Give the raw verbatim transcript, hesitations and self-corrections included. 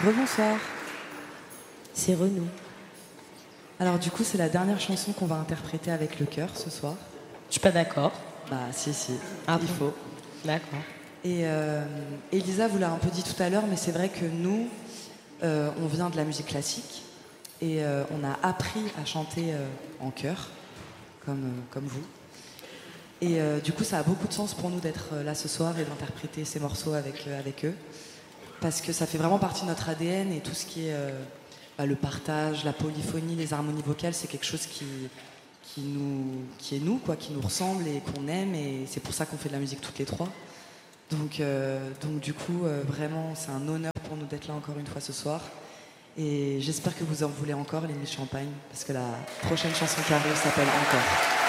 Rebonsoir. C'est Renou. Alors du coup, c'est la dernière chanson qu'on va interpréter avec le chœur ce soir. Je suis pas d'accord. Bah si, si, Ah il bon. faut. D'accord. Et euh, Elisa vous l'a un peu dit tout à l'heure, mais c'est vrai que nous, euh, on vient de la musique classique et euh, on a appris à chanter euh, en chœur, comme, euh, comme vous. Et euh, du coup, ça a beaucoup de sens pour nous d'être euh, là ce soir et d'interpréter ces morceaux avec, euh, avec eux. Parce que ça fait vraiment partie de notre A D N et tout ce qui est euh, bah, le partage, la polyphonie, les harmonies vocales, c'est quelque chose qui, qui, nous, qui est nous, quoi, qui nous ressemble et qu'on aime. Et c'est pour ça qu'on fait de la musique toutes les trois. Donc, euh, donc du coup, euh, vraiment, c'est un honneur pour nous d'être là encore une fois ce soir. Et j'espère que vous en voulez encore, les Nuits de Champagne, parce que la prochaine chanson qui arrive s'appelle Encore.